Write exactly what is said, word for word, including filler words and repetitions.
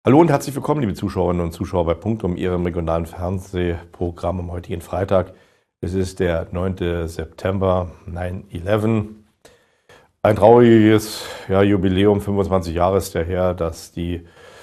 Hallo und herzlich willkommen, liebe Zuschauerinnen und Zuschauer bei Punktum, Ihrem regionalen Fernsehprogramm am heutigen Freitag. Es ist der neunte September, neun elf. Ein trauriges ja, Jubiläum, fünfundzwanzig Jahre ist der her, dass die